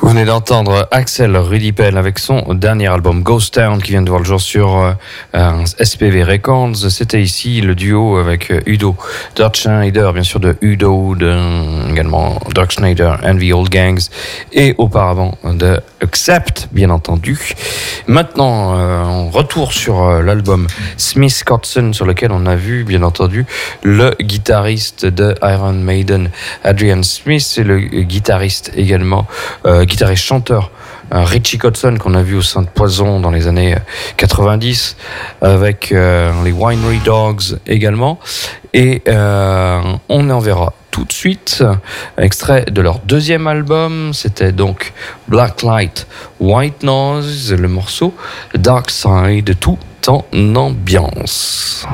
Vous venez d'entendre Axel Rudipel avec son dernier album Ghost Town qui vient de voir le jour sur SPV Records. C'était ici le duo avec Udo Dirkschneider, bien sûr de Udo, également Dirkschneider and the Old Gangs, et auparavant de Accept, bien entendu. Maintenant, on retourne sur l'album Smith Kotzen, sur lequel on a vu, bien entendu, le guitariste de Iron Maiden, Adrian Smith, et le guitariste également, guitariste-chanteur Richie Kotzen, qu'on a vu au sein de Poison dans les années 90 avec les Winery Dogs également, et on en verra tout de suite extrait de leur deuxième album. C'était donc Black Light White Noise, le morceau Dark Side, tout en ambiance.